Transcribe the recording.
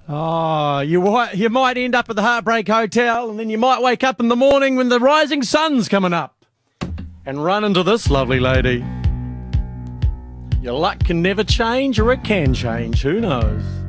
Oh, you might end up at the Heartbreak Hotel, and then you might wake up in the morning when the rising sun's coming up and run into this lovely lady. Your luck can never change, or it can change. Who knows?